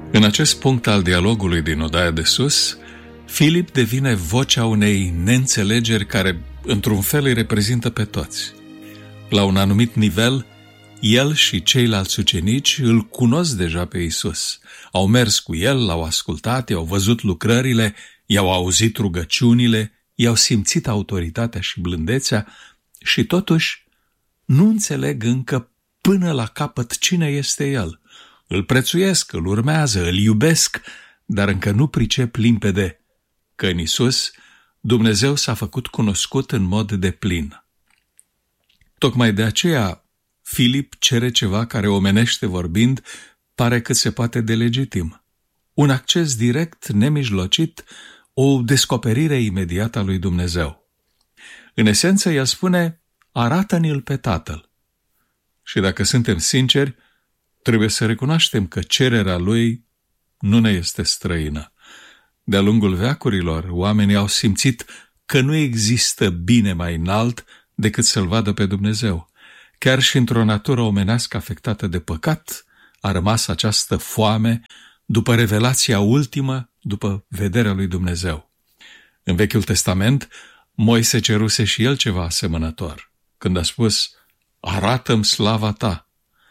În acest punct al dialogului din Odaia de Sus, Filip devine vocea unei neînțelegeri care, într-un fel, îi reprezintă pe toți. La un anumit nivel, el și ceilalți ucenici îl cunosc deja pe Iisus. Au mers cu el, l-au ascultat, i-au văzut lucrările, i-au auzit rugăciunile, i-au simțit autoritatea și blândețea și totuși nu înțeleg încă până la capăt cine este el. Îl prețuiesc, îl urmează, îl iubesc, dar încă nu pricep limpede că în Iisus Dumnezeu s-a făcut cunoscut în mod deplin. Tocmai de aceea Filip cere ceva care, omenește vorbind, pare cât se poate de legitim. Un acces direct, nemijlocit, o descoperire imediată a lui Dumnezeu. În esență, el spune, arată-ne-l pe Tatăl. Și dacă suntem sinceri, trebuie să recunoaștem că cererea lui nu ne este străină. De-a lungul veacurilor, oamenii au simțit că nu există bine mai înalt decât să-L vadă pe Dumnezeu. Chiar și într-o natură omenească afectată de păcat, a rămas această foame după revelația ultimă, după vederea lui Dumnezeu. În Vechiul Testament, Moise ceruse și el ceva asemănător, când a spus, arată-mi slava ta.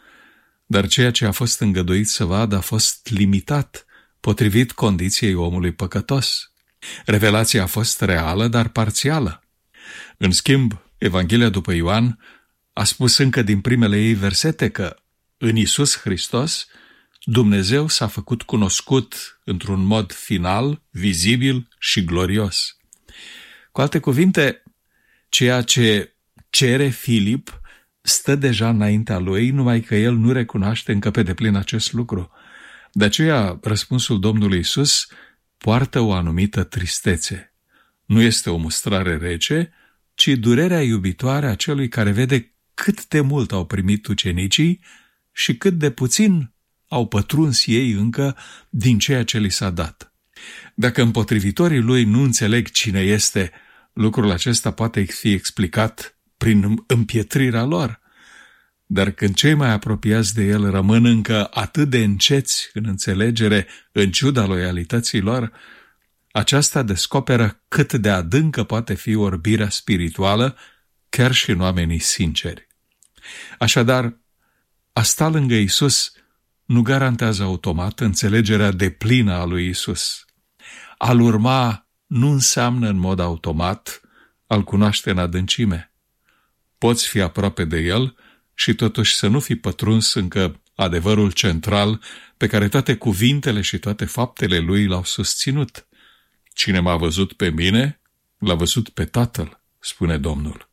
Dar ceea ce a fost îngăduit să vadă a fost limitat, potrivit condiției omului păcătos. Revelația a fost reală, dar parțială. În schimb, Evanghelia după Ioan a spus încă din primele ei versete că în Iisus Hristos Dumnezeu s-a făcut cunoscut într-un mod final, vizibil și glorios. Cu alte cuvinte, ceea ce cere Filip stă deja înaintea lui, numai că el nu recunoaște încă pe deplin acest lucru. De aceea, răspunsul Domnului Iisus poartă o anumită tristețe. Nu este o mustrare rece, ci durerea iubitoare a celui care vede cât de mult au primit ucenicii și cât de puțin au pătruns ei încă din ceea ce li s-a dat. Dacă împotrivitorii lui nu înțeleg cine este, lucrul acesta poate fi explicat prin împietrirea lor. Dar când cei mai apropiați de el rămân încă atât de înceți în înțelegere, în ciuda loialității lor, aceasta descoperă cât de adâncă poate fi orbirea spirituală, chiar și în oamenii sinceri. Așadar, a sta lângă Iisus nu garantează automat înțelegerea deplină a lui Iisus. A-L urma nu înseamnă în mod automat a-L cunoaște în adâncime. Poți fi aproape de El și totuși să nu fi pătruns încă adevărul central pe care toate cuvintele și toate faptele Lui l-au susținut. Cine m-a văzut pe mine, l-a văzut pe Tatăl, spune Domnul.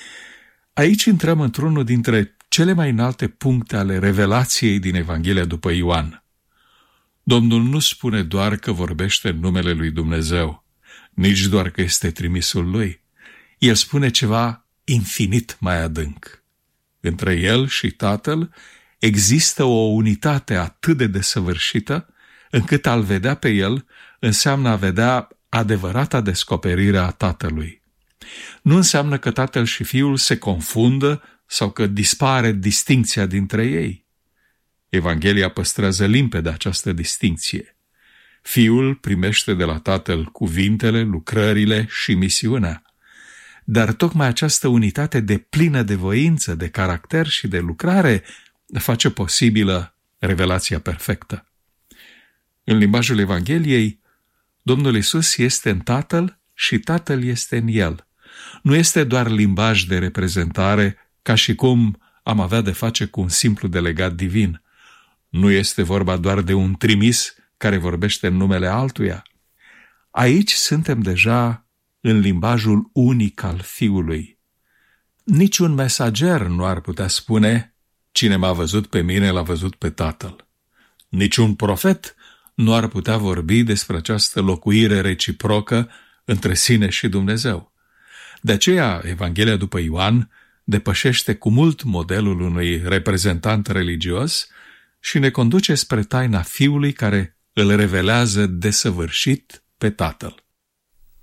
Aici intrăm într-unul dintre cele mai înalte puncte ale revelației din Evanghelia după Ioan. Domnul nu spune doar că vorbește în numele lui Dumnezeu, nici doar că este trimisul lui. El spune ceva infinit mai adânc. Între el și Tatăl există o unitate atât de desăvârșită, încât a-L vedea pe el înseamnă a vedea adevărata descoperire a Tatălui. Nu înseamnă că Tatăl și Fiul se confundă sau că dispare distincția dintre ei. Evanghelia păstrează limpede această distincție. Fiul primește de la Tatăl cuvintele, lucrările și misiunea. Dar tocmai această unitate deplină de voință, de caracter și de lucrare face posibilă revelația perfectă. În limbajul Evangheliei, Domnul Iisus este în Tatăl și Tatăl este în El. Nu este doar limbaj de reprezentare, ca și cum am avea de face cu un simplu delegat divin. Nu este vorba doar de un trimis care vorbește în numele altuia. Aici suntem deja în limbajul unic al Fiului. Niciun mesager nu ar putea spune, cine m-a văzut pe mine, l-a văzut pe Tatăl. Niciun profet nu ar putea vorbi despre această locuire reciprocă între sine și Dumnezeu. De aceea, Evanghelia după Ioan depășește cu mult modelul unui reprezentant religios și ne conduce spre taina Fiului care îl revelează desăvârșit pe Tatăl.